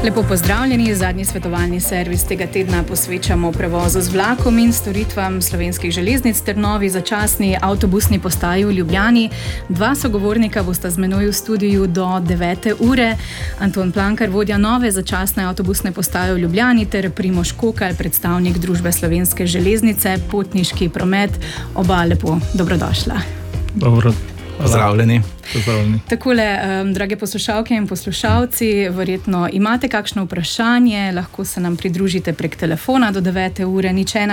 Lepo pozdravljeni, zadnji svetovalni servis tega tedna posvečamo prevozu z vlakom in storitvam Slovenskih železnic ter novi začasni avtobusni postaji v Ljubljani. Dva sogovornika bosta z menoj v studiu do 9. ure. Anton Plankar, vodja nove začasne avtobusne postaje v Ljubljani, ter Primož Kokalj, predstavnik družbe Slovenske železnice, potniški promet. Oba lepo dobrodošla. Dobro. Pozdravljeni. Takole, drage poslušalke in poslušalci, verjetno imate kakšno vprašanje, lahko se nam pridružite prek telefona do 9. ure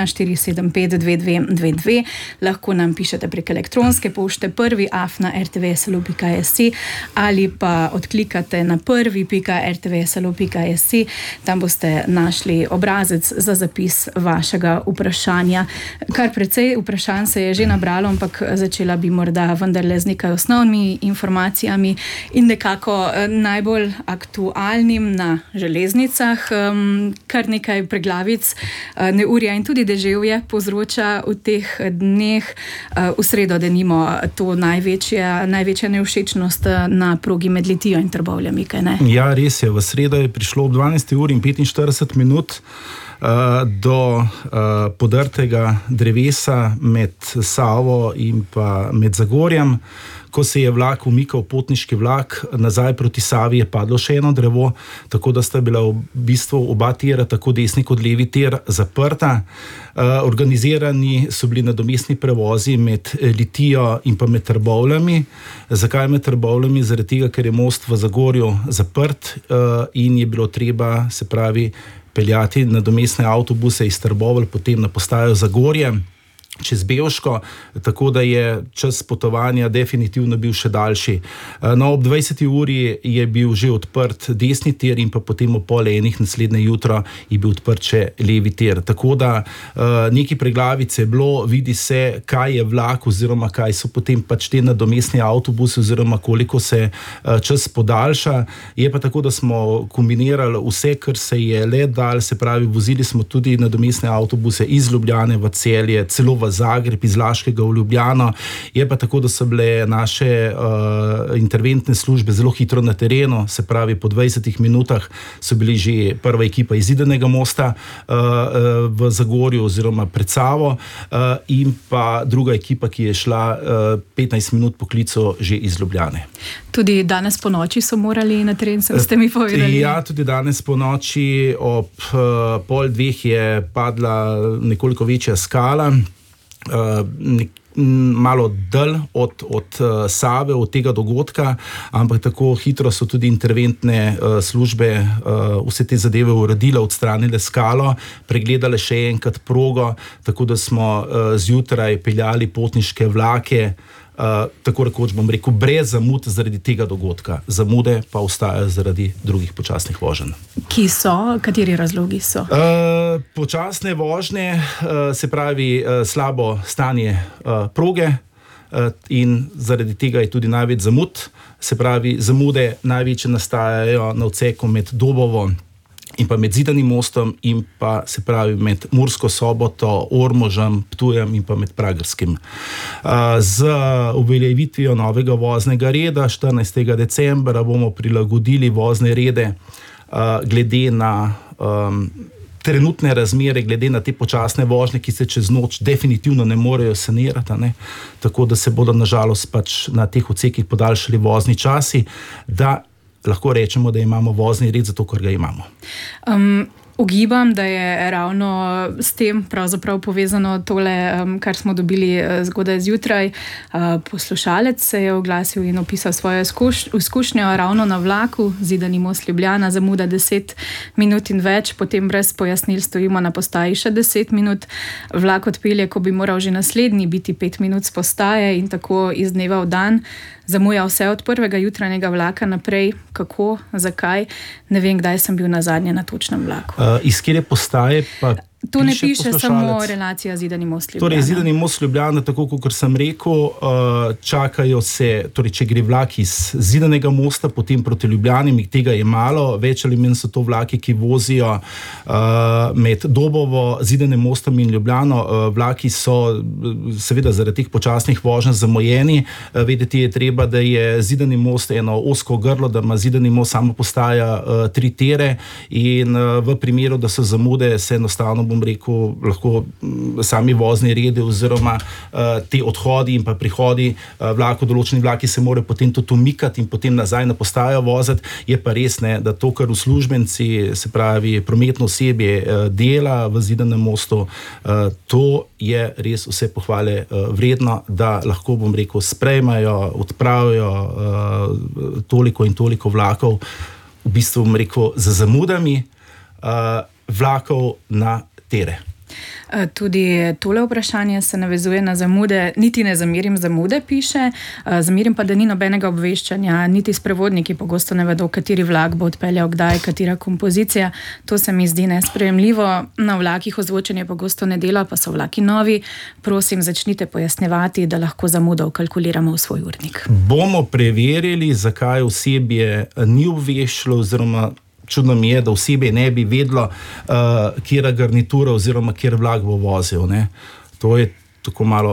01-475-2222, lahko nam pišete prek elektronske pošte prvi@rtvslo.si ali pa odklikate na prvi.rtvslo.si, tam boste našli obrazec za zapis vašega vprašanja. Kar precej vprašanj se je že nabralo, ampak začela bi morda vendarle z nekaj osnovnimi informacijami in nekako najbolj aktualnim na železnicah. Kar nekaj preglavic, neurja in tudi deževje povzroča v teh dneh. V sredo denimo to največja nevšečnost na progi med Litijo in Trbovljami, kaj ne? Ja, res je. V sredo je prišlo ob 12:45 do podrtega drevesa med Savo in pa med Zagorjem. Ko se je vlak umikal, potniški vlak, nazaj proti Savi je padlo še eno drevo, tako da sta bila v bistvu oba tira, tako desni kot levi tir, zaprta. Organizirani so bili nadomestni prevozi med Litijo in pa med Trbovljami. Zakaj med Trbovljami? Zaradi tega, ker je most v Zagorju zaprt in je bilo treba, se pravi, peljati nadomestne avtobuse iz Trbovelj potem na postajo Zagorje čez Bevško, tako da je čas potovanja definitivno bil še daljši. No, ob 20. uri je bil že odprt desni tir in pa potem ob 12:30 naslednje jutro je bil odprt še levi tir. Tako da neki preglavice je bilo, vidi se, kaj je vlak oziroma kaj so potem pač te nadomestni avtobusi oziroma koliko se čas podaljša. Je pa tako, da smo kombinirali vse, kar se je le dal, se pravi, vozili smo tudi nadomestne avtobuse iz Ljubljane v Celje, celo v Zagreb, iz Laškega v Ljubljano. Je pa tako, da so bile naše interventne službe zelo hitro na terenu, se pravi, po 20 minutah so bili že prva ekipa iz Zidanega mosta v Zagorju oziroma pred Savo in pa druga ekipa, ki je šla 15 minut po klicu že iz Ljubljane. Tudi danes po noči so morali na teren, ste mi povedali? Ja, tudi danes po noči ob 1:30 je padla nekoliko večja skala, malo dalj od Save, od tega dogodka, ampak tako hitro so tudi interventne službe vse te zadeve uredile, odstranile skalo, pregledale še enkrat progo, tako da smo zjutraj peljali potniške vlake, tako rekoč bom rekel, brez zamud zaradi tega dogodka. Zamude pa ostajajo zaradi drugih počasnih voženj. Kateri razlogi so? Počasne vožnje, se pravi slabo stanje proge in zaradi tega je tudi največ zamud. Se pravi, zamude največje nastajajo na odseku med Dobovo in pa med Zidanim mostom in pa, se pravi, med Mursko Soboto, Ormožem, Ptujem in pa med Pragerskim. Z uveljavitvijo novega voznega reda 14. decembra bomo prilagodili vozne rede glede na trenutne razmere, glede na te počasne vožnje, ki se čez noč definitivno ne morejo sanirati, ne? Tako da se bodo nažalost pač na teh odsekih podaljšali vozni časi, da lahko rečemo, da imamo vozni red zato, ker ga imamo. Ugibam, da je ravno s tem pravzaprav povezano tole, kar smo dobili zgodaj zjutraj. Poslušalec se je oglasil in opisal svojo izkušnjo ravno na vlaku, Zidani most Ljubljana, zamuda 10 minut in več, potem brez pojasnil stojimo na postaji še 10 minut, vlak odpelje, ko bi moral že naslednji biti 5 minut z postaje in tako iz dneva v dan. Zamuja vse od prvega jutranjega vlaka naprej. Kako? Zakaj? Ne vem, kdaj sem bil nazadnje na točnem vlaku. Iz kjer postaje pa To ne piše samo relacija Zidani Most Ljubljana. Torej, Zidani Most Ljubljana, tako kot sem rekel, čakajo se, torej, če gre vlak iz Zidanega mosta, potem proti Ljubljani, tega je malo, več ali manj so to vlaki, ki vozijo med Dobovo, Zidanim mostom in Ljubljano. Vlaki so seveda zaradi teh počasnih voženj zamujeni. Vedeti je treba, da je Zidani most eno ozko grlo, da ima Zidani most samo postaja 3 tere in v primeru, da so zamude, se enostavno, bom rekel, lahko sami vozni redi oziroma te odhodi in pa prihodi vlakov, določeni vlaki se morajo potem tudi umikati in potem nazaj na postajo voziti. Je pa res, ne, da to, kar uslužbenci, se pravi prometno osebje, dela v Zidanem mostu, to je res vse pohvale vredno, da lahko, bom rekel, sprejmajo, odpravijo toliko in toliko vlakov, v bistvu, bom rekel, za zamudami vlakov na tere. Tudi tole vprašanje se navezuje na zamude. Niti ne zamerim zamude, piše, zamerim pa, da ni nobenega obveščanja, niti sprevodniki pogosto ne vedo, kateri vlak bo odpeljal kdaj, katera kompozicija. To se mi zdi nesprejemljivo. Na vlakih ozvočenje pogosto ne dela, pa so vlaki novi. Prosim, začnite pojasnjevati, da lahko zamudo vkalkuliramo v svoj urnik. Bomo preverili, zakaj osebje ni obveščalo, oziroma čudno mi je, da osebje ne bi vedlo, kjera garnitura oziroma kjer vlak bo vozil. Ne. To je tako malo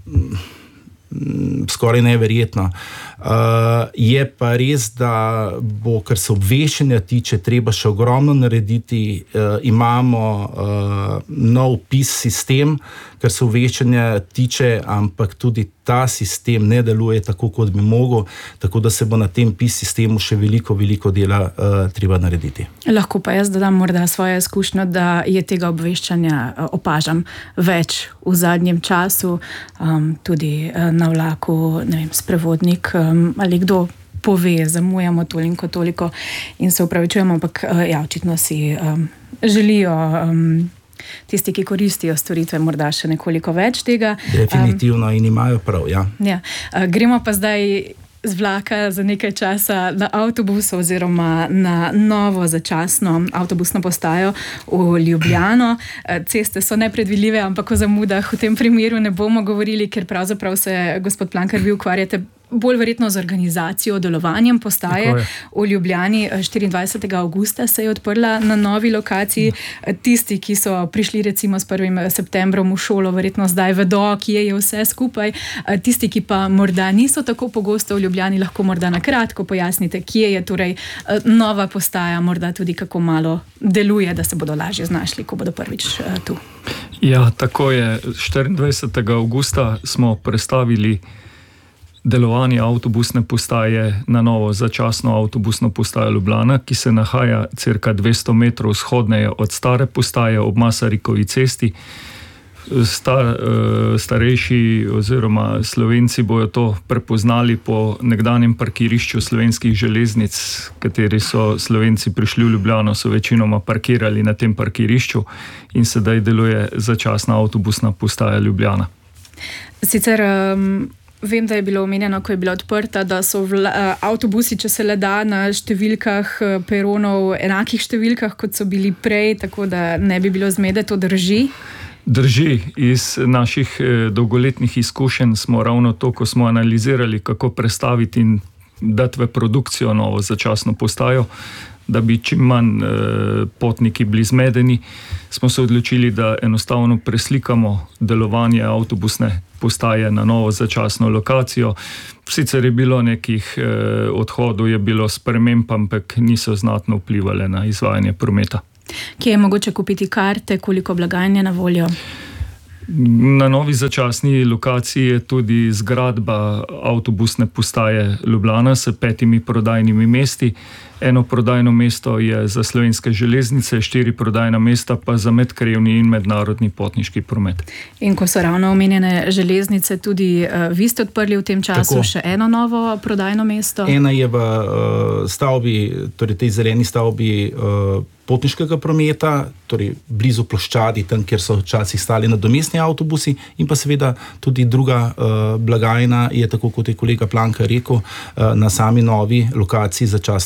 skoraj neverjetno. Je pa res, da bo, kar se obveščanja tiče, treba še ogromno narediti. Imamo nov PIS sistem, kar se obveščanja tiče, ampak tudi ta sistem ne deluje tako, kot bi mogel, tako da se bo na tem PIS sistemu še veliko dela treba narediti. Lahko pa jaz dodam morda svojo izkušnjo, da je tega obveščanja opažam več v zadnjem času, tudi na vlaku, ne vem, sprevodnik ali kdo pove, zamujamo toliko in se upravičujemo, ampak ja, očitno si želijo tisti, ki koristijo storitve, morda še nekoliko več tega. Definitivno in imajo prav, ja. Ja. Gremo pa zdaj z vlaka za nekaj časa na avtobus oziroma na novo začasno avtobusno postajo v Ljubljano. Ceste so nepredvidljive, ampak o zamudah v tem primeru ne bomo govorili, ker pravzaprav se, gospod Plankar, vi ukvarjate bolj verjetno z organizacijo, delovanjem postaje v Ljubljani. 24. avgusta se je odprla na novi lokaciji. Tisti, ki so prišli recimo s 1. septembrom v šolo, verjetno zdaj vedo, kje je vse skupaj. Tisti, ki pa morda niso tako pogosto v Ljubljani, lahko morda na kratko pojasnite, kje je torej nova postaja, morda tudi kako malo deluje, da se bodo lažje znašli, ko bodo prvič tu. Ja, tako je. 24. avgusta smo prestavili delovanje avtobusne postaje na novo začasno avtobusno postajo Ljubljana, ki se nahaja cirka 200 metrov vzhodneje od stare postaje ob Masarikovi cesti. Starejši oziroma Slovenci bojo to prepoznali po nekdanjem parkirišču Slovenskih železnic, kateri so Slovenci prišli v Ljubljano, so večinoma parkirali na tem parkirišču in sedaj deluje začasna avtobusna postaja Ljubljana. Sicer vem, da je bilo omenjeno, ko je bila odprta, da so avtobusi, če se le da, na številkah peronov, enakih številkah, kot so bili prej, tako da ne bi bilo zmede, to drži? Drži. Iz naših dolgoletnih izkušenj smo ravno to, ko smo analizirali, kako prestaviti in dati v produkcijo novo začasno postajo, da bi čim manj potniki bili zmedeni, smo se odločili, da enostavno preslikamo delovanje avtobusne postaje na novo začasno lokacijo. Sicer je bilo nekih odhodov, je bilo sprememb, ampak niso znatno vplivali na izvajanje prometa. Kje je mogoče kupiti karte, koliko blagajn je na voljo? Na novi začasni lokaciji je tudi zgradba avtobusne postaje Ljubljana s 5 prodajnimi mesti. Eno prodajno mesto je za Slovenske železnice, 4 prodajna mesta pa za medkrajevni in mednarodni potniški promet. In ko so ravno omenjene železnice, tudi vi ste odprli v tem času še eno novo prodajno mesto? Ena je v stavbi, torej tej zeleni stavbi potniškega prometa, torej blizu ploščadi, tam, kjer so včasih stali nadomestni avtobusi, in pa seveda tudi druga blagajna je, tako kot je kolega Plankar rekel, na sami novi lokaciji začasne avtobusne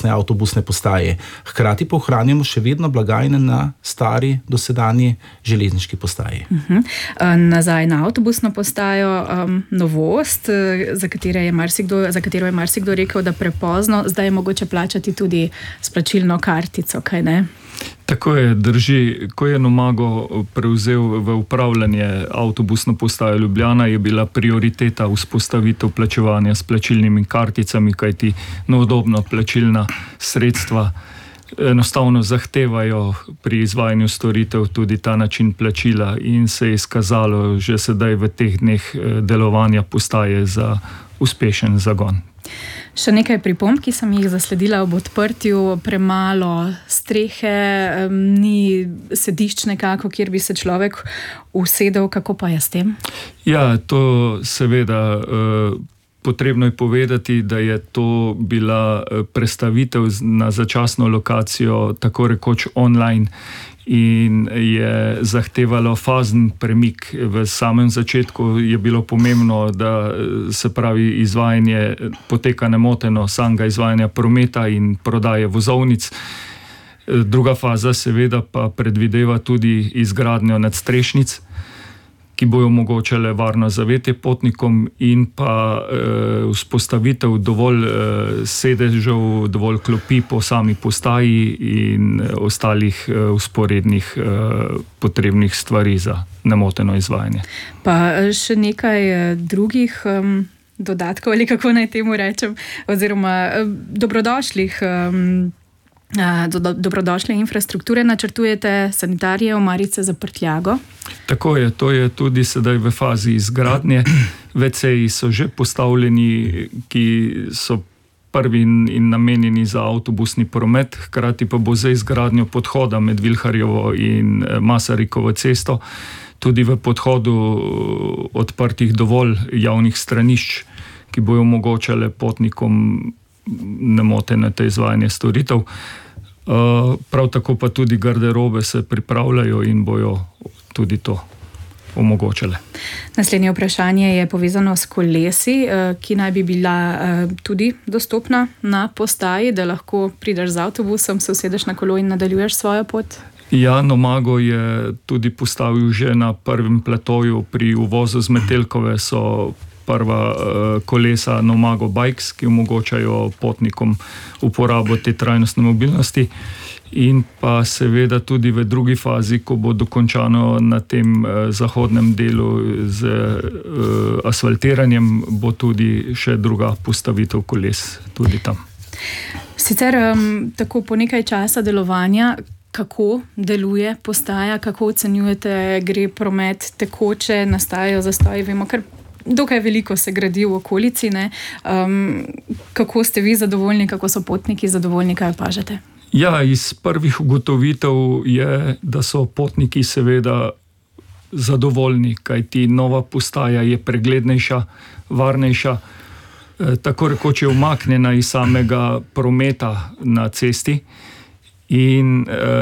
avtobusne postaje. Hkrati pa ohranjamo še vedno blagajne na stari dosedanji železniški postaji. Nazaj na avtobusno postajo, novost, za katero je marsikdo rekel, da prepozno, zdaj je mogoče plačati tudi s plačilno kartico, kaj ne? Tako je, drži. Ko je Nomago prevzel v upravljanje avtobusno postajo Ljubljana, je bila prioriteta vzpostavitev plačevanja s plačilnimi karticami, kajti neudobno plačilna sredstva enostavno zahtevajo pri izvajanju storitev tudi ta način plačila in se je izkazalo že sedaj v teh dneh delovanja postaje za uspešen zagon. Še nekaj pripomb, ki sem jih zasledila ob odprtju, premalo strehe, ni sedišč nekako, kjer bi se človek usedel, kako pa je s tem? Ja, to seveda potrebno je povedati, da je to bila prestavitev na začasno lokacijo tako rekoč online in je zahtevalo fazen premik. V samem začetku je bilo pomembno, da se pravi izvajanje poteka nemoteno samega izvajanja prometa in prodaje vozovnic. Druga faza seveda pa predvideva tudi izgradnjo nadstrešnic, ki bojo omogočale varno zavetje potnikom in pa vzpostavitev dovolj sedežev, dovolj klopi po sami postaji in ostalih vzporednih potrebnih stvari za nemoteno izvajanje. Pa še nekaj drugih dodatkov, ali kako naj temu rečem, oziroma dobrodošle infrastrukture, načrtujete sanitarije, omarice za prtljago? Tako je, to je tudi sedaj v fazi izgradnje. WC-ji so že postavljeni, ki so prvi in namenjeni za avtobusni promet, hkrati pa bo za izgradnjo podhoda med Vilharjevo in Masarikovo cesto tudi v podhodu odprtih dovolj javnih stranišč, ki bojo omogočale potnikom nemoteno izvajanje storitev. Prav tako pa tudi garderobe se pripravljajo in bojo tudi to omogočale. Naslednje vprašanje je povezano s kolesi, ki naj bi bila tudi dostopna na postaji, da lahko prideš z avtobusom, se usedeš na kolo in nadaljuješ svojo pot? Ja, Nomago je tudi postavil že na prvem platoju pri uvozu z Metelkove so prva kolesa Nomago Bikes, ki omogočajo potnikom uporabo te trajnostne mobilnosti. In pa seveda tudi v drugi fazi, ko bo dokončano na tem zahodnem delu z asfaltiranjem, bo tudi še druga postavitev koles tudi tam. Sicer tako po nekaj časa delovanja, kako deluje postaja, kako ocenjujete, gre promet tekoče, nastajajo zastoji, vemo, kar dokaj veliko se gradi v okolici, ne? Kako ste vi zadovoljni, kako so potniki zadovoljni, kaj opažate? Ja, iz prvih ugotovitev je, da so potniki seveda zadovoljni, kajti nova postaja je preglednejša, varnejša, tako rekoč je umaknjena iz samega prometa na cesti in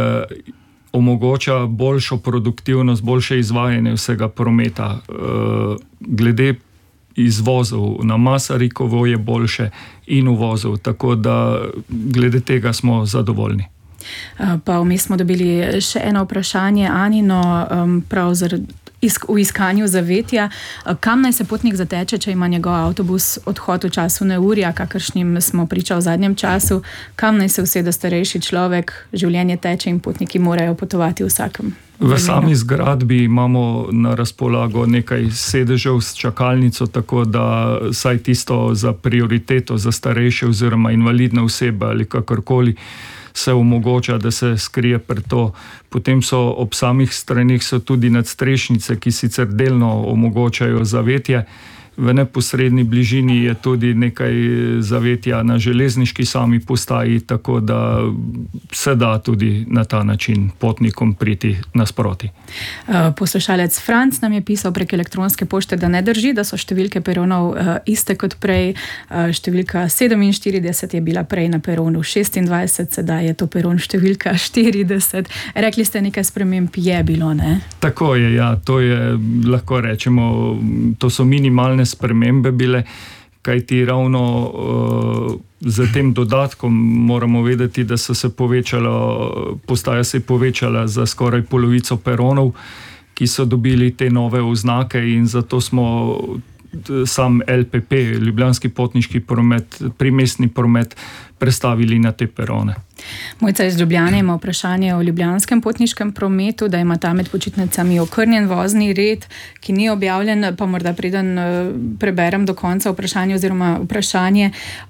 omogoča boljšo produktivnost, boljše izvajanje vsega prometa. Glede izvozov na Masarikovo je boljše in uvozov, tako da glede tega smo zadovoljni. Pa vmes smo dobili še eno vprašanje, Anino, prav v iskanju zavetja. Kam naj se potnik zateče, če ima njegov avtobus odhod v času neurja, kakršnim smo priča v zadnjem času? Kam naj se usede starejši človek? Življenje teče in potniki morajo potovati vsakem. V sami zgradbi imamo na razpolago nekaj sedežev s čakalnico, tako da saj tisto za prioriteto za starejše oziroma invalidne osebe ali kakorkoli se omogoča, da se skrije pred to. Potem so ob samih stranih so tudi nadstrešnice, ki sicer delno omogočajo zavetje. V neposredni bližini je tudi nekaj zavetja na železniški sami postaji, tako da se da tudi na ta način potnikom priti nasproti. Poslušalec Franc nam je pisal prek elektronske pošte, da ne drži, da so številke peronov iste kot prej. Številka 47 je bila prej na peronu 26, sedaj je to peron številka 40. Rekli ste, nekaj sprememb je bilo, ne? Tako je, ja. To je, lahko rečemo, to so minimalne spremembe bile, kajti ravno Z tem dodatkom moramo vedeti, da postaja se je povečala za skoraj polovico peronov, ki so dobili te nove oznake, in zato smo sam LPP, Ljubljanski potniški promet, primestni promet, prestavili na te perone. Mojca iz Ljubljane ima vprašanje o ljubljanskem potniškem prometu, da ima ta med počitnicami okrnjen vozni red, ki ni objavljen, pa morda preden preberem do konca vprašanje.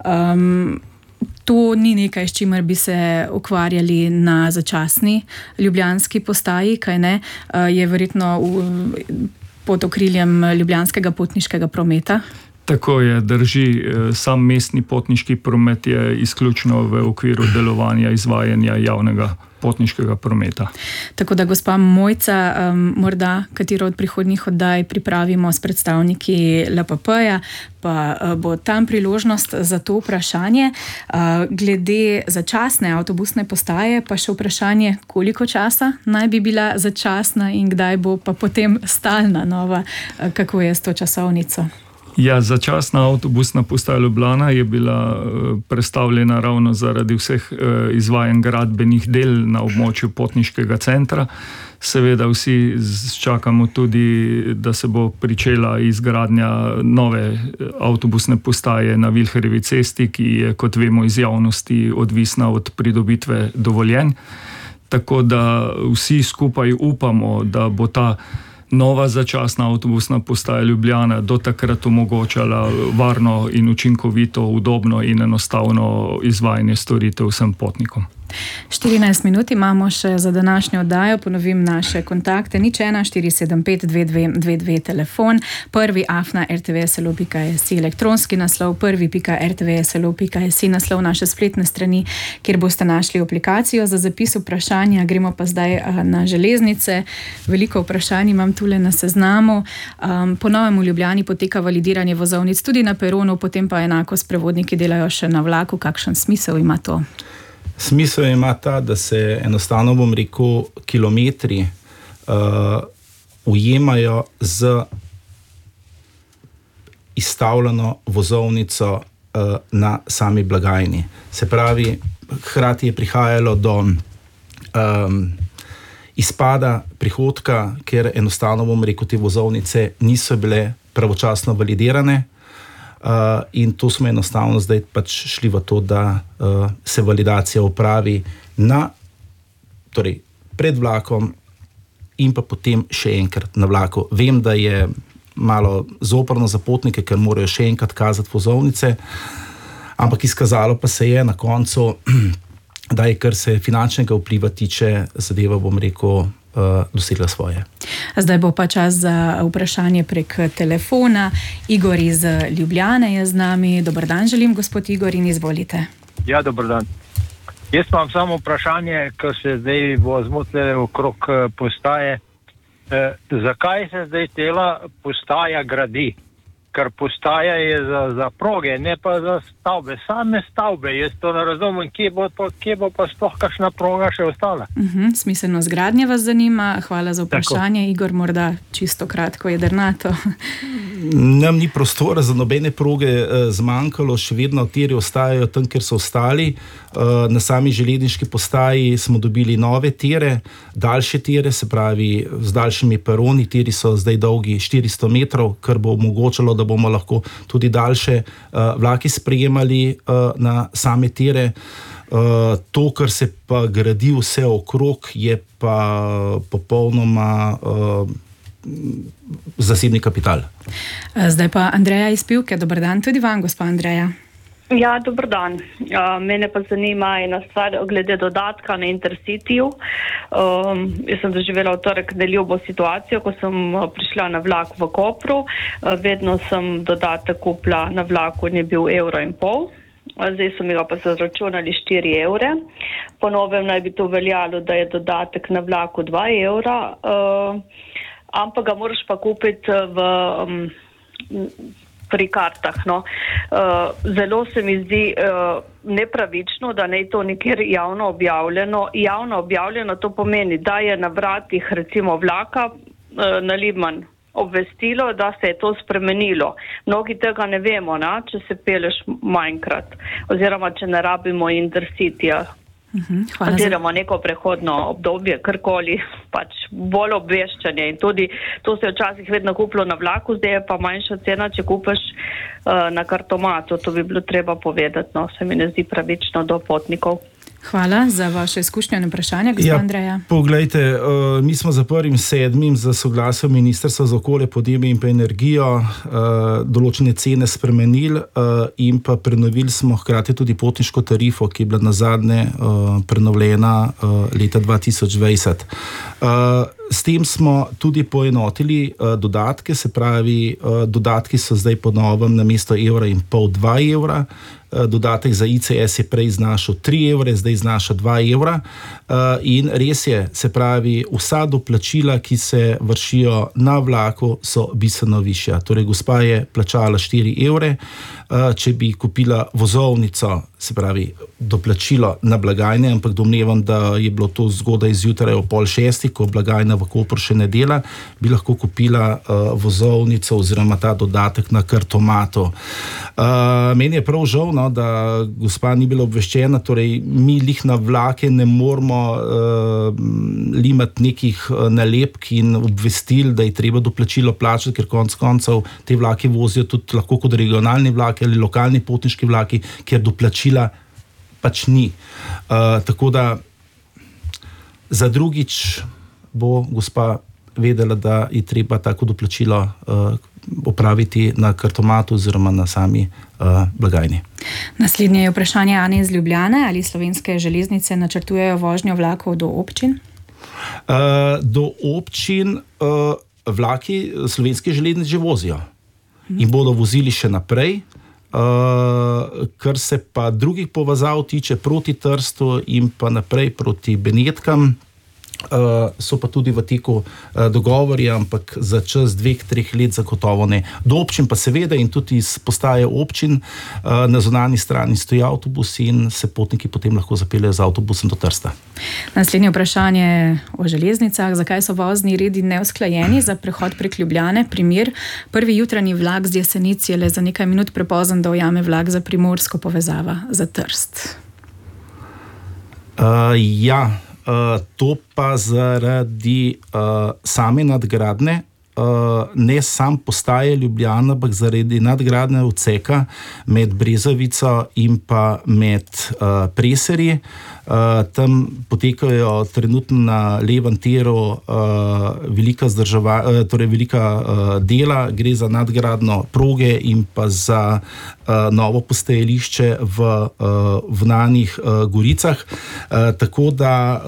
To ni nekaj, s čimer bi se ukvarjali na začasni ljubljanski postaji, kaj ne? Je verjetno pod okriljem ljubljanskega potniškega prometa? Tako je, drži. Sam mestni potniški promet je izključno v okviru delovanja, izvajanja javnega potniškega prometa. Tako da, gospa Mojca, morda katero od prihodnjih oddaj pripravimo s predstavniki LPP-ja, pa bo tam priložnost za to vprašanje. Glede začasne avtobusne postaje pa še vprašanje, koliko časa naj bi bila začasna in kdaj bo pa potem stalna nova, kako je s to časovnico? Ja, začasna avtobusna postaja Ljubljana je bila prestavljena ravno zaradi vseh izvajanj gradbenih del na območju potniškega centra. Seveda vsi čakamo tudi, da se bo pričela izgradnja nove avtobusne postaje na Vilharjevi cesti, ki je, kot vemo, iz javnosti odvisna od pridobitve dovoljenj. Tako da vsi skupaj upamo, da bo ta nova začasna avtobusna postaja Ljubljana do takrat omogočala varno in učinkovito, udobno in enostavno izvajanje storitev vsem potnikom. 14 minut imamo še za današnjo oddajo. Ponovim naše kontakte: 014752222 telefon, prvi@rtvslo.si elektronski naslov, prvi.rtvslo.si naslov naše spletne strani, kjer boste našli aplikacijo za zapis vprašanja. Gremo pa zdaj na železnice. Veliko vprašanj imam tule na seznamu. Po novem v Ljubljani poteka validiranje vozovnic tudi na peronu, potem pa enako sprevodniki delajo še na vlaku. Kakšen smisel ima to? Smisel ima ta, da se enostavno, bom rekel, kilometri ujemajo z izstavljeno vozovnico na sami blagajni. Se pravi, hkrati je prihajalo do izpada prihodka, ker enostavno, bom rekel, te vozovnice niso bile pravočasno validirane. In to smo enostavno zdaj pač šli v to, da se validacija opravi pred vlakom in pa potem še enkrat na vlaku. Vem, da je malo zoprno za potnike, ker morajo še enkrat kazati vozovnice, ampak izkazalo pa se je na koncu, da je, kar se finančnega vpliva tiče, zadeva, bom rekel, dosegla svoje. Zdaj bo pa čas za vprašanje prek telefona. Igor iz Ljubljane je z nami. Dober dan želim, gospod Igor, in izvolite. Ja, dober dan. Jaz imam samo vprašanje, ko se zdaj vozimo okrog postaje. Zakaj se zdaj tela postaja gradi? Ker postaja je za proge, ne pa za stavbe. Same stavbe, jaz to ne razumem, kje bo pa sploh kakšna proga še ostala. Smiselno zgradnje vas zanima. Hvala za vprašanje. Tako. Igor, morda čisto kratko, jedrnato. Nam ni prostora za nobene proge zmanjkalo, še vedno tiri ostajajo tam, kjer so ostali. Na sami železniški postaji smo dobili nove tire, daljše tire, se pravi z daljšimi peroni. Tiri so zdaj dolgi 400 metrov, kar bo omogočalo, da bomo lahko tudi daljše vlaki sprejemali na same tire. To, kar se pa gradi vse okrog, je pa popolnoma zasebni kapital. Zdaj pa Andreja iz Pivke. Dober dan tudi vam, gospa Andreja. Ja, dober dan. Mene pa zanima ena stvar glede dodatka na Intercityju. Jaz sem doživela v torek neljubo situacijo, ko sem prišla na vlak v Kopru. Vedno sem dodatek kupila na vlaku, in je bil 1,5 €. Zdaj so mi ga pa zaračunali 4 evre. Po novem naj bi to veljalo, da je dodatek na vlaku 2 evra, ampak ga moraš pa kupiti pri kartah. No. Zelo se mi zdi nepravično, da ne je to nekjer javno objavljeno. Javno objavljeno to pomeni, da je na vratih recimo vlaka na Libman obvestilo, da se je to spremenilo. Mnogi tega ne vemo, če se peleš manjkrat, oziroma če ne rabimo Intercityja. Oziroma neko prehodno obdobje, karkoli, pač bolj obveščanje. In tudi to se je včasih vedno kupilo na vlaku, zdaj je pa manjša cena, če kupiš na kartomatu. To bi bilo treba povedati, se mi ne zdi pravično do potnikov. Hvala za vaše izkušnje in vprašanje, gospod Andreja. Poglejte, mi smo za 1.7. za soglasjem Ministrstva za okolje, podnebje in pa energijo določene cene spremenili in pa prenovili smo hkrati tudi potniško tarifo, ki je bila nazadnje prenovljena leta 2020. S tem smo tudi poenotili dodatke, se pravi, dodatki so zdaj po novem namesto €1,5 €2. Dodatek za ICS je prej znašal €3, zdaj znaša €2. In res je, se pravi, vsa doplačila, ki se vršijo na vlaku, so bistveno višja. Torej, gospa je plačala €4, če bi kupila vozovnico, se pravi, doplačilo na blagajne, ampak domnevam, da je bilo to zgodaj zjutraj o 5:30, ko blagajna v Kopru še ne dela, bi lahko kupila vozovnico oziroma ta dodatek na kartomatu. Meni je prav žal, da gospa ni bila obveščena, torej mi lih na vlake ne moramo limati nekih nalepk in obvestil, da je treba doplačilo plačati, ker konec koncev te vlake vozijo tudi lahko kot regionalni vlaki ali lokalni potniški vlaki, ker doplačila pač ni. Tako da za drugič bo gospa vedela, da je treba tako doplačilo opraviti na kartomatu oziroma na sami blagajni. Naslednje je vprašanje Ane iz Ljubljane. Ali Slovenske železnice načrtujejo vožnjo vlakov do občin? Do občin vlaki Slovenske železnice že vozijo in bodo vozili še naprej. Kar se pa drugih povezav tiče proti Trstu in pa naprej proti Benetkam, so pa tudi v teku dogovori, ampak za čas 2-3 let zagotovo ne. Do občin pa seveda in tudi iz postaje občin na zunanji strani stojijo avtobusi in se potniki potem lahko zapeljejo z avtobusom do Trsta. Naslednje vprašanje o železnicah. Zakaj so vozni redi neusklajeni za prehod prek Ljubljane? Primer, prvi jutranji vlak z Jesenic je le za nekaj minut prepozen, da ujame vlak za primorsko povezava za Trst. To pa zaradi same nadgradnje, ne sam postaje Ljubljana, ampak zaradi nadgradnje odseka med Brezovico in pa med Preserji. Tam potekajo trenutno na levem tiru velika dela, gre za nadgradnjo proge in pa za novo postajališče v Vnanih Goricah. Tako da,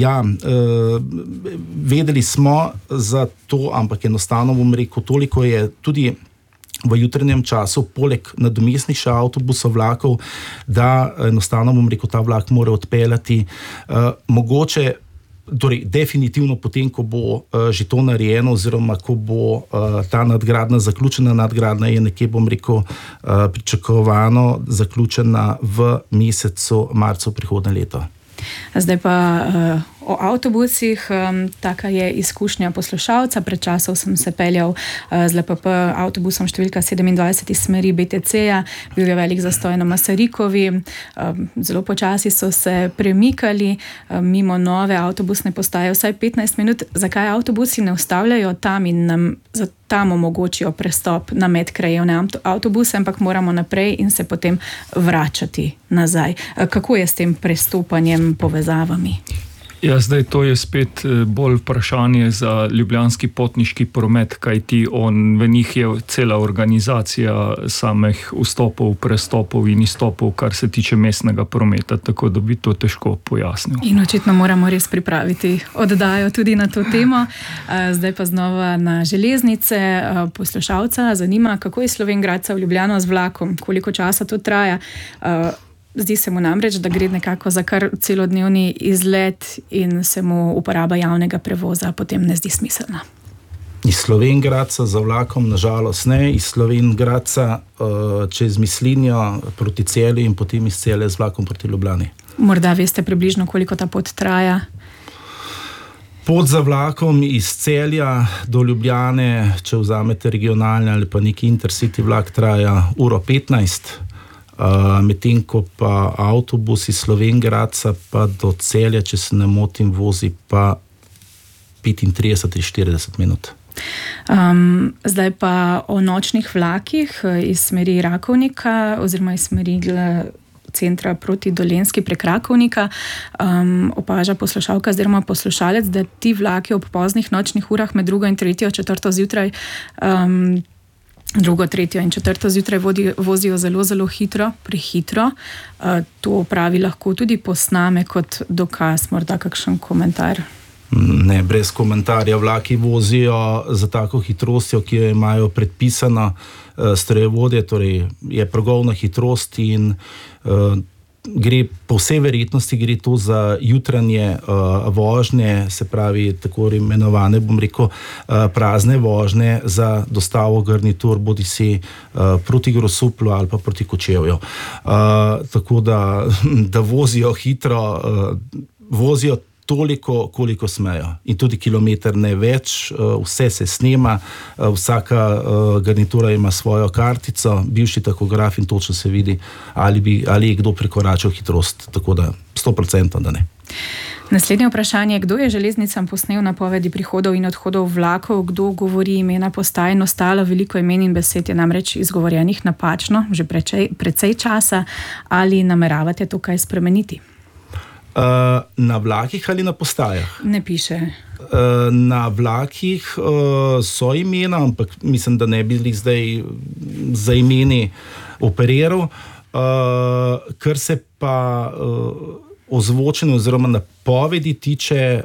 vedeli smo za to, ampak enostavno bom rekel, toliko je tudi v jutranjem času, poleg nadomestnih še avtobusov, vlakov, da enostavno bom rekel, ta vlak mora odpeljati. Mogoče, torej definitivno potem, ko bo že to narejeno oziroma ko bo ta nadgradnja zaključena, nadgradnja je nekje, bom rekel, pričakovano zaključena v mesecu marcu prihodnje leto. Zdaj pa o avtobusih. Taka je izkušnja poslušalca. Pred časom sem se peljal z LPP avtobusom številka 27 iz smeri BTC-ja. Bil je velik zastoj na Masarikovi. Zelo počasi so se premikali mimo nove avtobusne postaje vsaj 15 minut. Zakaj avtobusi ne ustavljajo tam in nam tam omogočijo prestop na medkrajevne avtobuse, ampak moramo naprej in se potem vračati nazaj? Kako je s tem prestopanjem, povezavami? Ja, zdaj to je spet bolj vprašanje za ljubljanski potniški promet, kajti v njih je cela organizacija samih vstopov, prestopov in izstopov, kar se tiče mestnega prometa, tako da bi to težko pojasnil. In očitno moramo res pripraviti oddajo tudi na to temo. Zdaj pa znova na železnice. Poslušalca zanima, kako je Slovenj Gradca v Ljubljano z vlakom, koliko časa to traja. Zdi se mu namreč, da gre nekako za kar celodnevni izlet in se mu uporaba javnega prevoza potem ne zdi smiselna. Iz Slovenj Gradca za vlakom nažalost ne, iz Slovenj Gradca čez Mislinjo proti Celju in potem iz Celja z vlakom proti Ljubljani. Morda veste približno, koliko ta pot traja? Pot za vlakom iz Celja do Ljubljane, če vzamete regionalni ali pa neki intercity vlak, traja 1:15, medtem ko pa avtobus iz Slovenj Gradca pa do Celja, če se ne motim, vozi pa 35-40 minut. Zdaj pa o nočnih vlakih iz smeri Rakovnika oziroma iz smeri centra proti Dolenjski prek Rakovnika. Opaža poslušalka oziroma poslušalec, da ti vlaki ob poznih nočnih urah med 2. in 3. 4. zjutraj 2., 3. in 4. zjutraj vozijo zelo, zelo hitro, prehitro. To pravi lahko tudi posname kot dokaz, morda kakšen komentar. Ne, brez komentarja. Vlaki vozijo za tako hitrostjo, ki jo imajo predpisano strojevodje, torej je progovna hitrost in gre, po vsej verjetnosti gre to za jutranje vožnje, se pravi tako imenovane, bom rekel, prazne vožnje za dostavo garnitur, bodisi proti Grosuplju ali pa proti Kočevju. Tako da vozijo hitro, vozijo toliko, koliko smejo. In tudi kilometer ne več, vse se snema, vsaka garnitura ima svojo kartico, bivši takograf in točno se vidi, ali je kdo prekoračil hitrost, tako da 100% da ne. Naslednje vprašanje, kdo je železnicam posnel napovedi prihodov in odhodov vlakov, kdo govori imena postaj in ostalo, veliko imen in besed je namreč izgovorjenih napačno, že precej časa, ali nameravate to kaj spremeniti? Na vlakih ali na postajah? Ne piše. Na vlakih so imena, ampak mislim, da ne bi bili zdaj za imeni operiral. Kar se pa ozvočenja oziroma napovedi tiče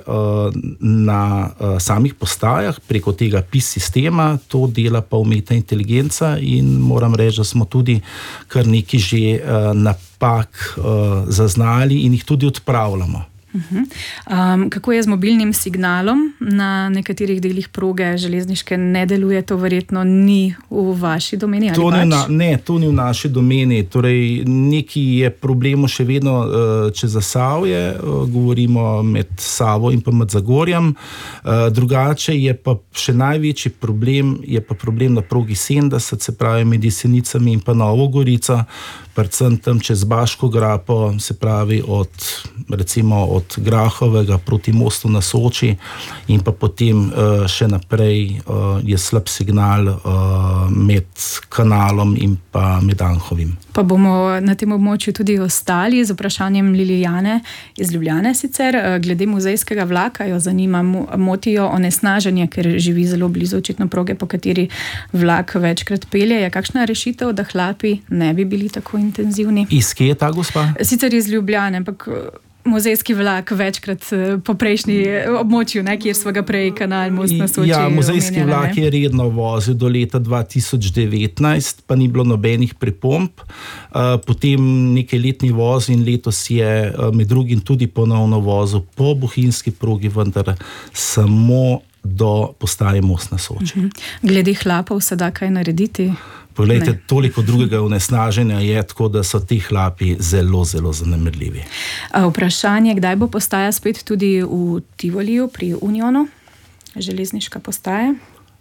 na samih postajah, preko tega PIS sistema, to dela pa umetna inteligenca in moram reči, da smo tudi kar nekaj že napak zaznali in jih tudi odpravljamo. Kako je z mobilnim signalom? Na nekaterih delih proge železniške ne deluje, to verjetno ni v vaši domeni? To ni v naši domeni. Torej, neki je problemo še vedno čez Zasavje, govorimo med Savo in pa med Zagorjem. Drugače je pa še največji problem, na progi 70, se pravi med Jesenicami in pa Novo Gorico, predvsem tam čez Baško grapo, se pravi recimo od Grahovega proti mostu na Soči in pa potem še naprej je slab signal med Kanalom in pa med Anhovim. Pa bomo na tem območju tudi ostali z vprašanjem Lilijane iz Ljubljane sicer. Glede muzejskega vlaka jo zanima, motijo onesnaženje, ker živi zelo blizu očitno proge, po kateri vlak večkrat pelje. Je kakšna rešitev, da hlapi ne bi bili tako intenzivni? Iz kje je ta gospa? Sicer iz Ljubljane, ampak muzejski vlak večkrat po prejšnji območju, kjer smo ga prej Kanal, most na Soči. Ja, muzejski vlak je redno vozil do leta 2019, pa ni bilo nobenih pripomb. Potem nekaj letni voz in letos je med drugim tudi ponovno vozil po bohinjski progi, vendar samo do postaje most na Soči. Glede hlapov se da kaj narediti? Poglejte, toliko drugega onesnaženja je, tako da so ti hlapi zelo, zelo zanemarljivi. Vprašanje, kdaj bo postaja spet tudi v Tivoliju pri Unionu? Železniška postaja?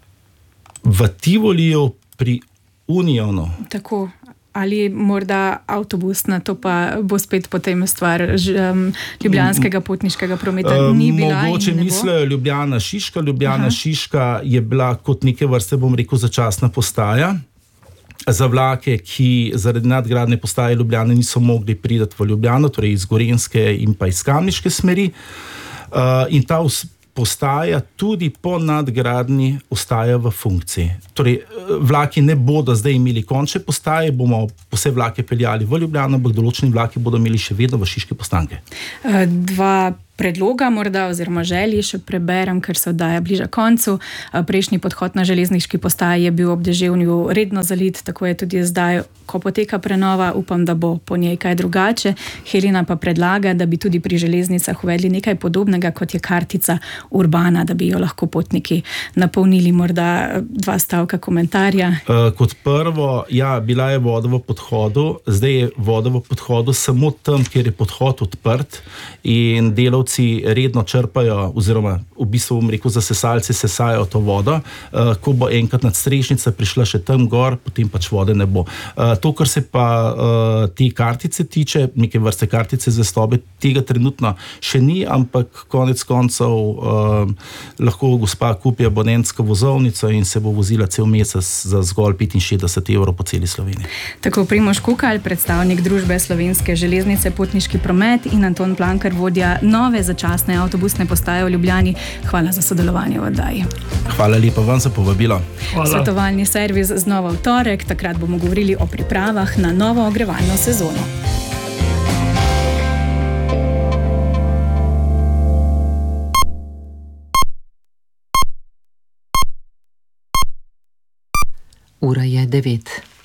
V Tivoliju pri Unionu? Tako. Ali morda avtobus, na to pa bo spet potem stvar ljubljanskega potniškega prometa ni bila. Mogoče mislijo Ljubljana Šiška. Ljubljana Šiška je bila kot neke vrste, bom rekel, začasna postaja za vlake, ki zaradi nadgradnje postaje Ljubljane niso mogli priti v Ljubljano, torej iz Gorenjske in pa iz Kamniške smeri. In ta postaja tudi po nadgradnji ostaja v funkciji. Torej, vlaki ne bodo zdaj imeli končne postaje, bomo vse vlake peljali v Ljubljano, ampak določeni vlaki bodo imeli še vedno v Šiške postanke. Dva predloga morda oziroma želji še preberem, ker se oddaja bliža koncu. Prejšnji podhod na železniški postaji je bil ob deževju redno zalit, tako je tudi zdaj, ko poteka prenova, upam, da bo po njej kaj drugače. Helena pa predlaga, da bi tudi pri železnicah uvedli nekaj podobnega, kot je kartica Urbana, da bi jo lahko potniki napolnili. Morda dva stavka komentarja. Kot prvo, ja, bila je voda v podhodu, zdaj je voda v podhodu samo tam, kjer je podhod odprt in delavci OPN-ovci redno črpajo, oziroma v bistvu za sesalce sesajo to vodo. Ko bo enkrat nadstrešnica prišla še tam gor, potem pač vode ne bo. To, kar se pa te kartice tiče, neke vrste kartice zvestobe, tega trenutno še ni, ampak konec koncev lahko gospa kupi abonentsko vozovnico in se bo vozila cel mesec za zgolj 65 evrov po celi Sloveniji. Tako Primož Kukalj, predstavnik družbe Slovenske železnice, potniški promet, in Anton Plankar, vodja nove začasne avtobusne postaje v Ljubljani. Hvala za sodelovanje v oddaji. Hvala lepa vam za povabilo. Hvala. Svetovalni servis znova v torek, takrat bomo govorili o pripravah na novo ogrevalno sezono. Ura je 9.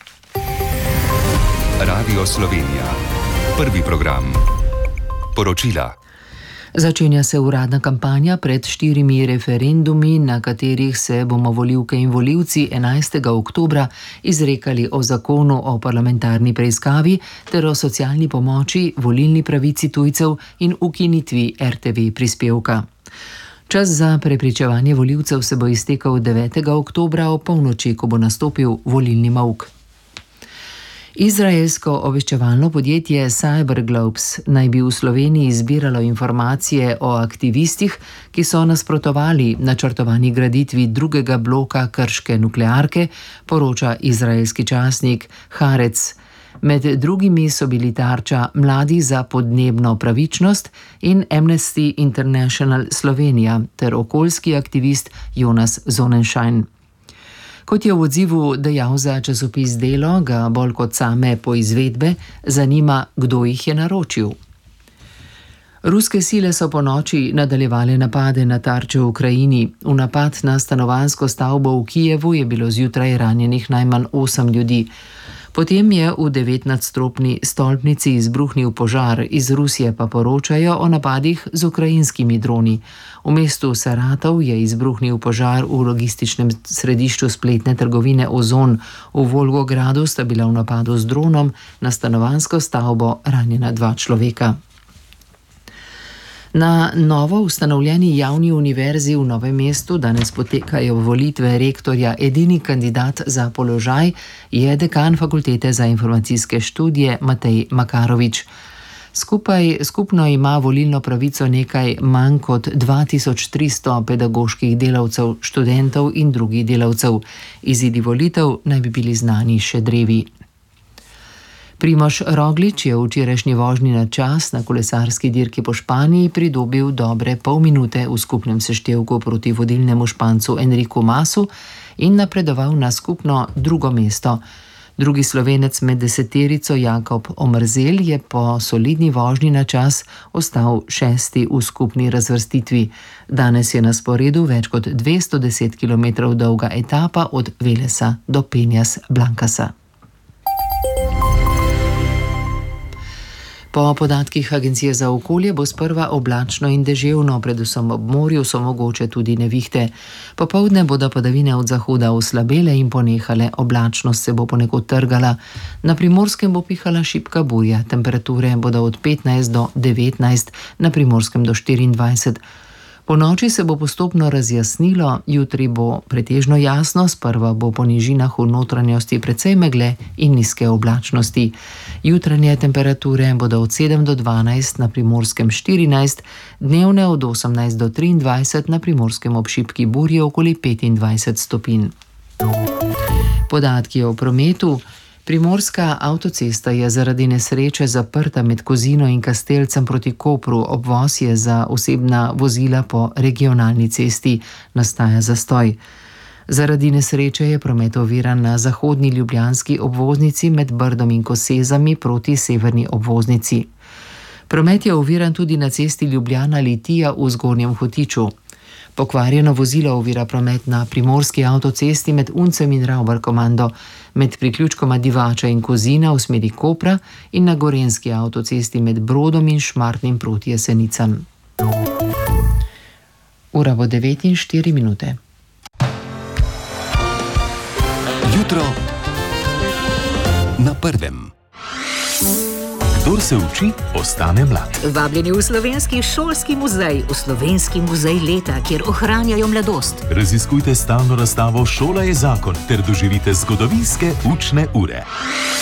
Radio Slovenija. Prvi program. Poročila. Začenja se uradna kampanja pred 4 referendumi, na katerih se bomo volivke in volivci 11. oktobra izrekali o zakonu o parlamentarni preiskavi ter o socialni pomoči, volilni pravici tujcev in ukinitvi RTV prispevka. Čas za prepričevanje volivcev se bo iztekel 9. oktobra ob polnoči, ko bo nastopil volilni mavk. Izraelsko obveščevalno podjetje Cyberglobes naj bi v Sloveniji zbiralo informacije o aktivistih, ki so nasprotovali načrtovani graditvi drugega bloka krške nuklearke, poroča izraelski časnik Haaretz. Med drugimi so bili tarča Mladi za podnebno pravičnost in Amnesty International Slovenija ter okoljski aktivist Jonas Sonnenschein. Kot je v odzivu dejal za časopis Delo, ga bolj kot same poizvedbe zanima, kdo jih je naročil. Ruske sile so po noči nadaljevale napade na tarče v Ukrajini. V napad na stanovanjsko stavbo v Kijevu je bilo zjutraj ranjenih najmanj 8 ljudi. Potem je v 9-nadstropni stolpnici izbruhnil požar, iz Rusije pa poročajo o napadih z ukrajinskimi droni. V mestu Saratov je izbruhnil požar v logističnem središču spletne trgovine Ozon. V Volgogradu sta bila v napadu z dronom na stanovanjsko stavbo ranjena 2 človeka. Na novo ustanovljeni javni univerzi v Novem mestu danes potekajo volitve rektorja. Edini kandidat za položaj je dekan Fakultete za informacijske študije Matej Makarovič. Skupno ima volilno pravico nekaj manj kot 2300 pedagoških delavcev, študentov in drugih delavcev. Izidi volitev naj bi bili znani še drevi. Primož Roglič je v včerajšnji vožnji na čas na kolesarski dirki po Španiji pridobil dobre pol minute v skupnem seštevku proti vodilnemu Špancu Enriku Masu in napredoval na skupno 2. mesto. Drugi Slovenec med deseterico Jakob Omerzel je po solidni vožnji na čas ostal 6. v skupni razvrstitvi. Danes je na sporedu več kot 210 km dolga etapa od Velesa do Penjas Blancasa. Po podatkih Agencije za okolje bo sprva oblačno in deževno, predvsem ob morju so mogoče tudi nevihte. Popoldne bodo padavine od zahoda oslabele in ponehale, oblačnost se bo ponekod trgala. Na Primorskem bo pihala šibka burja, temperature bodo od 15 do 19, na Primorskem do 24. Po noči se bo postopno razjasnilo, jutri bo pretežno jasno, sprva bo po nižinah v notranjosti precej megle in nizke oblačnosti. Jutranje temperature bodo od 7 do 12, na Primorskem 14, dnevne od 18 do 23, na Primorskem ob šibki burji okoli 25 stopinj. Podatki o prometu. Primorska avtocesta je zaradi nesreče zaprta med Kozino in Kastelcem proti Kopru. Obvoz je za osebna vozila po regionalni cesti, nastaja zastoj. Zaradi nesreče je promet oviran na zahodni ljubljanski obvoznici med Brdom in Kosezami proti severni obvoznici. Promet je oviran tudi na cesti Ljubljana-Litija v Zgornjem Hotiču. Pokvarjeno vozilo ovira promet na primorski avtocesti med Uncem in Ravbarkomando, med priključkoma Divača in Kozina v smeri Kopra in na gorenski avtocesti med Brodom in Šmartnim proti Jesenicam. Ura bo 9:04. Jutro na prvem. Kdor se uči, ostane mlad. Vabljeni v Slovenski šolski muzej, v Slovenski muzej leta, kjer ohranjajo mladost. Raziskujte stalno razstavo Šola je zakon ter doživite zgodovinske učne ure.